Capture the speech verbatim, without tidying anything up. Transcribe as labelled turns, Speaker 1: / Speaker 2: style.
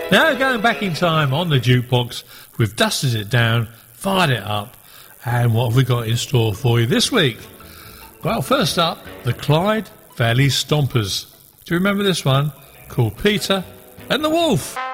Speaker 1: Now going back in time on the jukebox, we've dusted it down, fired it up, and what have we got in store for you this week? Well, first up, the Clyde Valley Stompers. Do you remember this one? Called Peter and the Wolf.